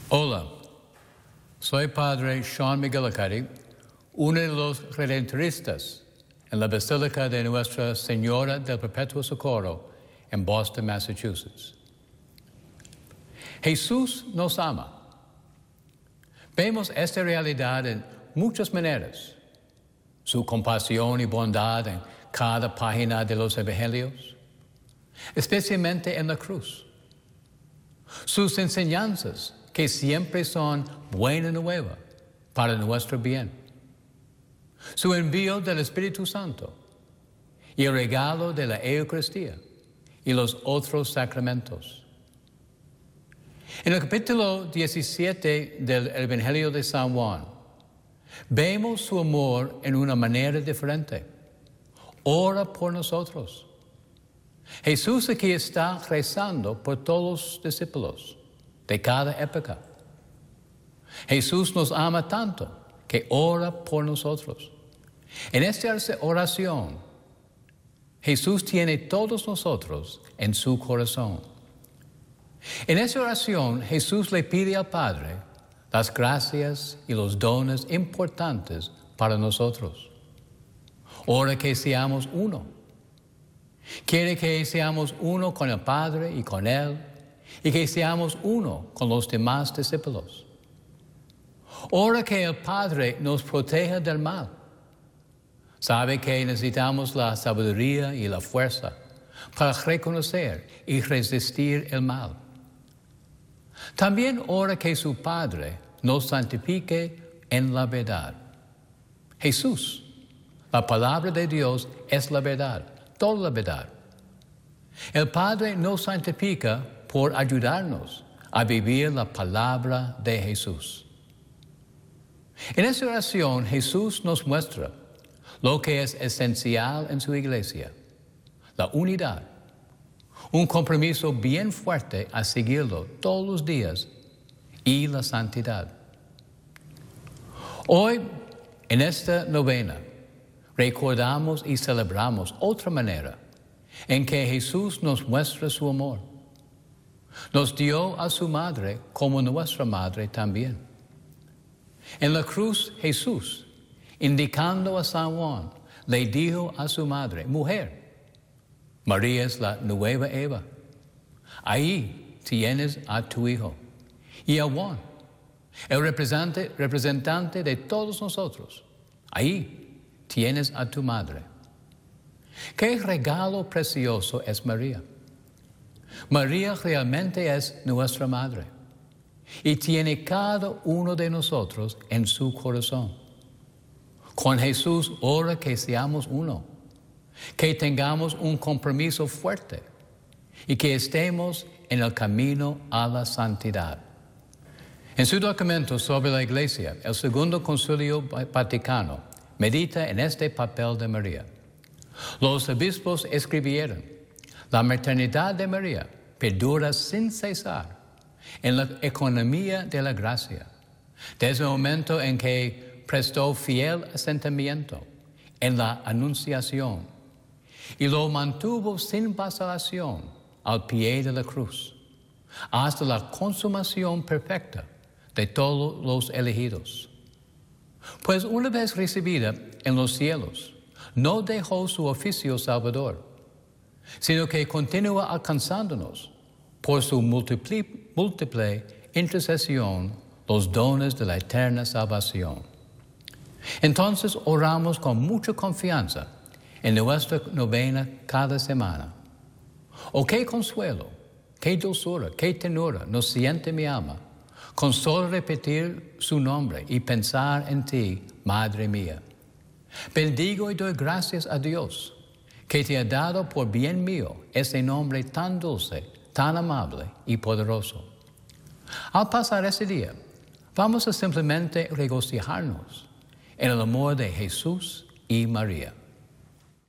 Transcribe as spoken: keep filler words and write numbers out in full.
Hola, soy Padre Sean McGillicuddy, uno de los redentoristas en la Basílica de Nuestra Señora del Perpetuo Socorro en Boston, Massachusetts. Jesús nos ama. Vemos esta realidad en muchas maneras. Su compasión y bondad en cada página de los evangelios, especialmente en la cruz. Sus enseñanzas, que siempre son buena nueva para nuestro bien. Su envío del Espíritu Santo y el regalo de la Eucaristía y los otros sacramentos. En el capítulo diecisiete del Evangelio de San Juan, vemos su amor en una manera diferente. Ora por nosotros. Jesús aquí está rezando por todos los discípulos de cada época. Jesús nos ama tanto que ora por nosotros. En esta oración, Jesús tiene todos nosotros en su corazón. En esta oración, Jesús le pide al Padre las gracias y los dones importantes para nosotros. Ora que seamos uno. Quiere que seamos uno con el Padre y con Él, y que seamos uno con los demás discípulos. Ora que el Padre nos proteja del mal. Sabe que necesitamos la sabiduría y la fuerza para reconocer y resistir el mal. También ora que su Padre nos santifique en la verdad. Jesús, la palabra de Dios, es la verdad, toda la verdad. El Padre nos santifica por ayudarnos a vivir la palabra de Jesús. En esta oración, Jesús nos muestra lo que es esencial en su iglesia, la unidad, un compromiso bien fuerte a seguirlo todos los días y la santidad. Hoy, en esta novena, recordamos y celebramos otra manera en que Jesús nos muestra su amor. Nos dio a su madre como nuestra madre también. En la cruz, Jesús, indicando a San Juan, le dijo a su madre, mujer, María es la nueva Eva. Ahí tienes a tu hijo. Y a Juan, el representante, representante de todos nosotros. Ahí tienes a tu madre. Qué regalo precioso es María. María realmente es nuestra madre y tiene cada uno de nosotros en su corazón. Con Jesús ora que seamos uno, que tengamos un compromiso fuerte y que estemos en el camino a la santidad. En su documento sobre la Iglesia, el Segundo Concilio Vaticano medita en este papel de María. Los obispos escribieron: la maternidad de María perdura sin cesar en la economía de la gracia, desde el momento en que prestó fiel asentimiento en la Anunciación y lo mantuvo sin vacilación al pie de la cruz, hasta la consumación perfecta de todos los elegidos. Pues una vez recibida en los cielos, no dejó su oficio salvador, sino que continúa alcanzándonos por su múltiple, múltiple intercesión los dones de la eterna salvación. Entonces oramos con mucha confianza en nuestra novena cada semana. Oh, qué consuelo, qué dulzura, qué ternura nos siente mi alma con solo repetir su nombre y pensar en ti, Madre mía. Bendigo y doy gracias a Dios que te ha dado por bien mío ese nombre tan dulce, tan amable y poderoso. Al pasar ese día, vamos a simplemente regocijarnos en el amor de Jesús y María.